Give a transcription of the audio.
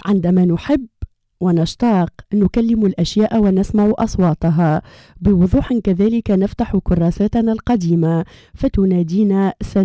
عندما نحب ونشتاق نكلم الأشياء ونسمع أصواتها بوضوح. كذلك نفتح كراساتنا القديمة فتنادينا